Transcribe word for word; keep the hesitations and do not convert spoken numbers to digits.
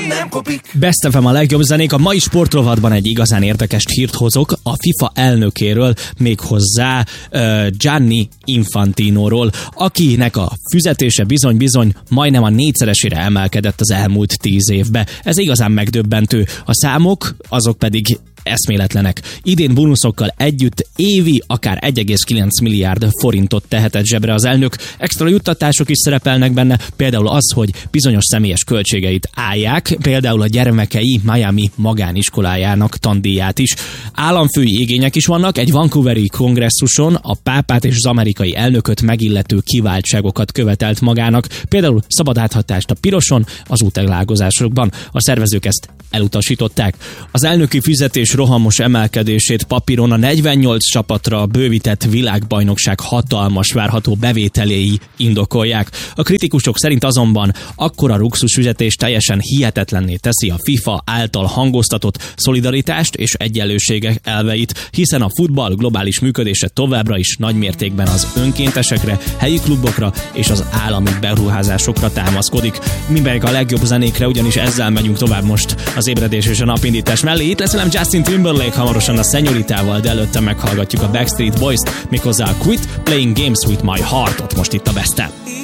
nem kopik. Best ef em a legjobb zenék. A mai sportrovatban egy igazán érdekes hírt hozok a FIFA elnökéről, méghozzá uh, Gianni Infantinóról, akinek a fizetése bizony-bizony majdnem a négyszeresére emelkedett az elmúlt tíz évbe. Ez igazán megdöbbentő. A számok azok pedig eszméletlenek. Idén bónuszokkal együtt évi akár egy egész kilenc milliárd forintot tehetett zsebre az elnök. Extra juttatások is szerepelnek benne, például az, hogy bizonyos személyes költségeit állják, például a gyermekei Miami magániskolájának tandíját is. Államfői igények is vannak, egy vancouveri kongresszuson a pápát és az amerikai elnököt megillető kiváltságokat követelt magának, például szabad áthatást a piroson, az útelágazásokban. A szervezők ezt elutasították. Az elnöki fizetés rohamos emelkedését papíron a negyvennyolc csapatra bővített világbajnokság hatalmas várható bevételéi indokolják. A kritikusok szerint azonban akkora luxusfizetés teljesen hihetetlenné teszi a FIFA által hangoztatott szolidaritást és egyenlőségek elveit, hiszen a futball globális működése továbbra is nagymértékben az önkéntesekre, helyi klubokra és az állami beruházásokra támaszkodik. Mi meg a legjobb zenékre, ugyanis ezzel megyünk tovább most az ébredés és a napindítás mellé. Itt lesz velem Justin Timberlake hamarosan a Szenyoritával, de előtte meghallgatjuk a Backstreet Boys-t, méghozzá a Quit Playing Games with My Heart-ot most itt a Besten.